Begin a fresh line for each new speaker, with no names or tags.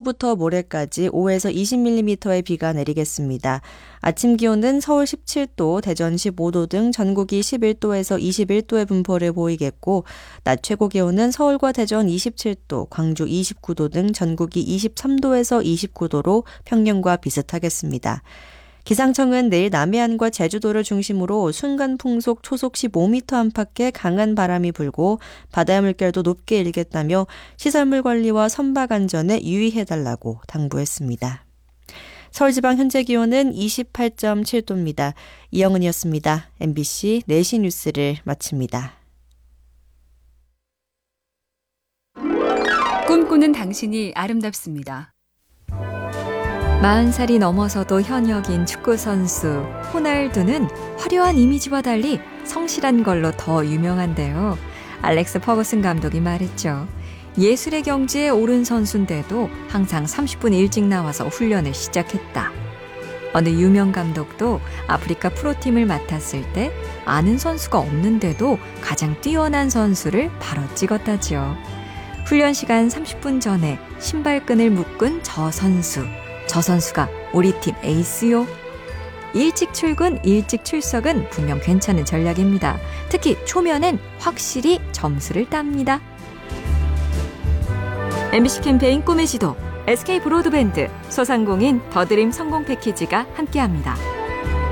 오후부터 모레까지 5에서 20mm의 비가 내리겠습니다. 아침 기온은 서울 17도, 대전 15도 등 전국이 11도에서 21도의 분포를 보이겠고 낮 최고 기온은 서울과 대전 27도, 광주 29도 등 전국이 23도에서 29도로 평년과 비슷하겠습니다. 기상청은 내일 남해안과 제주도를 중심으로 순간 풍속 초속 15m 안팎의 강한 바람이 불고 바다의 물결도 높게 일겠다며 시설물 관리와 선박 안전에 유의해달라고 당부했습니다. 서울지방 현재 기온은 28.7도입니다. 이영은이었습니다. MBC 4시 뉴스를 마칩니다.
꿈꾸는 당신이 아름답습니다.
40살이 넘어서도 현역인 축구선수 호날두는 화려한 이미지와 달리 성실한 걸로 더 유명한데요. 알렉스 퍼거슨 감독이 말했죠. 예술의 경지에 오른 선수인데도 항상 30분 일찍 나와서 훈련을 시작했다. 어느 유명 감독도 아프리카 프로팀을 맡았을 때 아는 선수가 없는데도 가장 뛰어난 선수를 바로 찍었다지요. 훈련 시간 30분 전에 신발끈을 묶은 저 선수가 우리 팀 에이스요. 일찍 출근, 일찍 출석은 분명 괜찮은 전략입니다. 특히 초면엔 확실히 점수를 땁니다. MBC 캠페인 꿈의 지도, SK 브로드밴드, 소상공인 더드림 성공 패키지가 함께합니다.